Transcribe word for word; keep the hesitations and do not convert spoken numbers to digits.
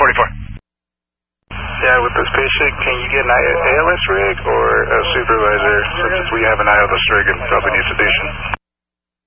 forty-four. Yeah, with this patient, can you get an A L S rig or a supervisor, since we have an I L S rig and probably need sedation?